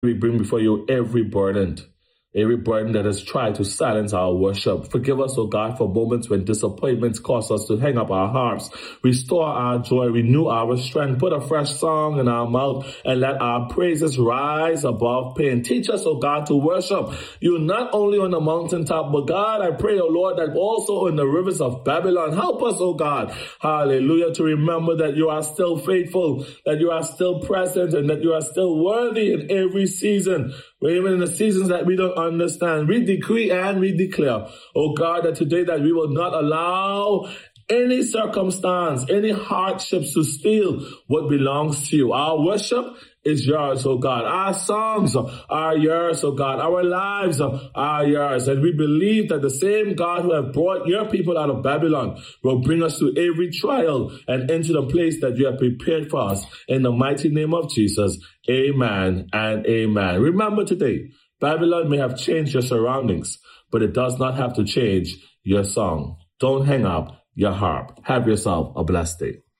We bring before you every burden that has tried to silence our worship. Forgive us, O God, for moments when disappointments cause us to hang up our harps. Restore our joy, renew our strength, put a fresh song in our mouth, and let our praises rise above pain. Teach us, O God, to worship you not only on the mountaintop, but God, I pray, O Lord, that also in the rivers of Babylon. Help us, O God, hallelujah, to remember that you are still faithful, that you are still present, and that you are still worthy in every season. Even in the seasons that we don't understand, we decree and we declare, oh God, that today that we will not allow any circumstance, any hardships to steal what belongs to you. Our worship is yours, oh God. Our songs are yours, oh God. Our lives are yours. And we believe that the same God who has brought your people out of Babylon will bring us to every trial and into the place that you have prepared for us. In the mighty name of Jesus, amen and amen. Remember today, Babylon may have changed your surroundings, but it does not have to change your song. Don't hang up your harp. Have yourself a blessed day.